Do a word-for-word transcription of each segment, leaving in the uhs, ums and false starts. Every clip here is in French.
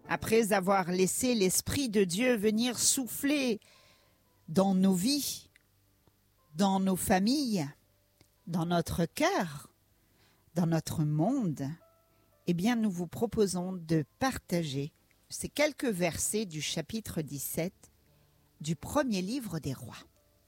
Après avoir laissé l'Esprit de Dieu venir souffler dans nos vies, dans nos familles, dans notre cœur, dans notre monde, eh bien, nous vous proposons de partager ces quelques versets du chapitre dix-sept du premier livre des rois.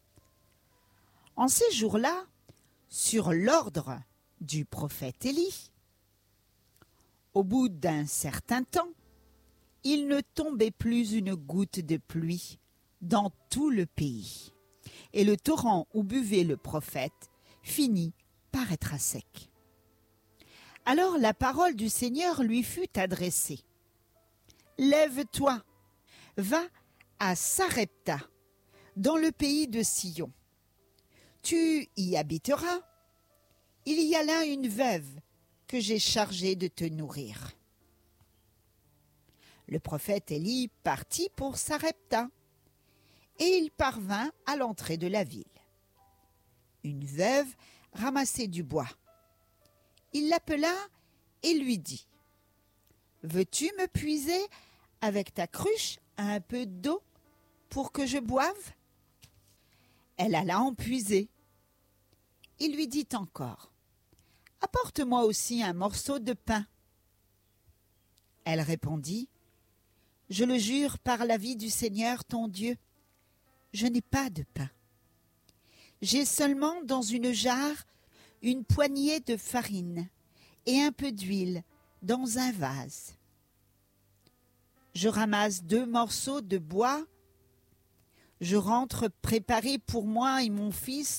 En ces jours-là, sur l'ordre du prophète Élie, au bout d'un certain temps, il ne tombait plus une goutte de pluie dans tout le pays, et le torrent où buvait le prophète finit par être à sec. Alors la parole du Seigneur lui fut adressée. « Lève-toi, va à Sarepta, dans le pays de Sion. Tu y habiteras. Il y a là une veuve que j'ai chargée de te nourrir. » Le prophète Élie partit pour Sarepta, et il parvint à l'entrée de la ville. Une veuve ramassait du bois. Il l'appela et lui dit : « Veux-tu me puiser avec ta cruche un peu d'eau pour que je boive ?» Elle alla en puiser. Il lui dit encore : « Apporte-moi aussi un morceau de pain. » Elle répondit : « Je le jure par la vie du Seigneur ton Dieu, je n'ai pas de pain. J'ai seulement dans une jarre une poignée de farine et un peu d'huile dans un vase. Je ramasse deux morceaux de bois. Je rentre préparer pour moi et mon fils